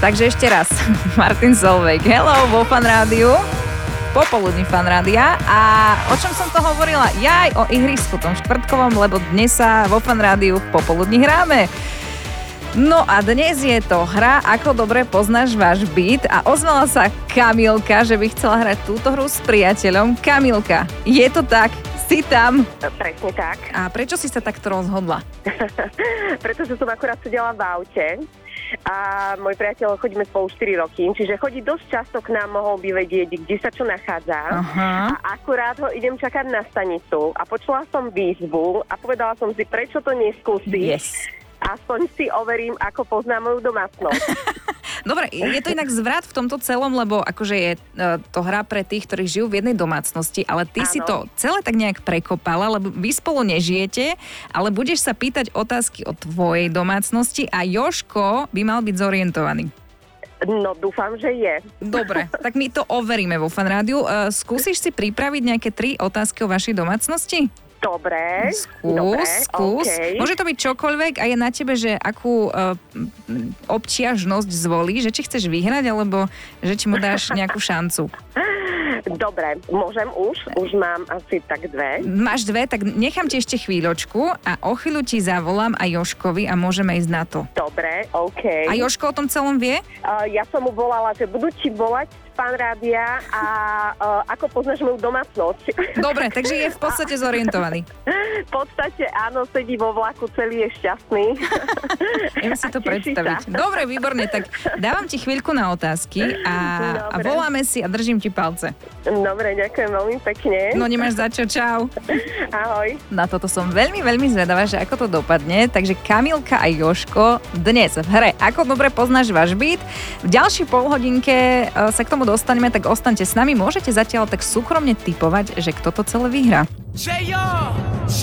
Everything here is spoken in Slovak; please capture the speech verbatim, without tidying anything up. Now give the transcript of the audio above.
Takže ešte raz, Martin Solveig, hello vo Fan Rádiu, popoludní Fan Rádia. A o čom som to hovorila? Jaj, o ihrisku tom štvrtkovom, lebo dnes sa vo Fan Rádiu popoludní hráme. No a dnes je to hra Ako dobre poznáš váš byt a ozvala sa Kamilka, že by chcela hrať túto hru s priateľom. Kamilka, je to tak? Si tam? Presne tak. A prečo si sa takto rozhodla? Pretože som akurát sedela v aute a môj priateľ, chodíme spolu štyri roky, čiže chodí dosť často k nám, mohol by vedieť, kde sa čo nachádza. Aha. A akurát ho idem čakať na stanicu a počula som výzvu a povedala som si, prečo to neskúsiť. Yes. Aspoň si overím, ako poznám moju domácnosť. Dobre, je to inak zvrat v tomto celom, lebo akože je to hra pre tých, ktorí žijú v jednej domácnosti, ale ty Áno. si to celé tak nejak prekopala, lebo vy spolu nežijete, ale budeš sa pýtať otázky o tvojej domácnosti a Jožko by mal byť zorientovaný. No, dúfam, že je. Dobre, tak my to overíme vo Fan Rádiu. Skúsiš si pripraviť nejaké tri otázky o vašej domácnosti? Dobre. Skús, dobre, skús. Okay. Môže to byť čokoľvek a je na tebe, že akú uh, občiažnosť zvolí, že či chceš vyhrať, alebo že či mu dáš nejakú šancu. Dobre, môžem už? Už mám asi tak dve. Máš dve, tak nechám ti ešte chvíľočku a o chvíľu ti zavolám aj Jožkovi a môžeme ísť na to. Dobre, OK. A Jožko o tom celom vie? Uh, ja som mu volala, že budú ti volať z Fan Rádia a uh, ako poznáš moju domácnosť. Dobre, takže je v podstate zorientovaný. V podstate áno, sedí vo vlaku, celý je šťastný. Viem si to A teší predstaviť. sa. Dobre, výborne, tak dávam ti chvíľku na otázky a, a Dobre. voláme si a držím ti palce. Dobre, ďakujem veľmi pekne. No nemáš za čo, čau. Ahoj. Na toto som veľmi, veľmi zvedavá, že ako to dopadne. Takže Kamilka a Jožko dnes v hre Ako dobre poznáš váš byt. V ďalšej polhodinke sa k tomu dostaneme, tak ostaňte s nami. Môžete zatiaľ tak súkromne tipovať, že kto to celé vyhrá. J O